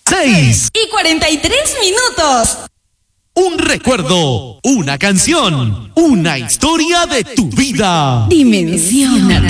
6:43. Un recuerdo, una canción, una historia de tu vida. Dimensiónate.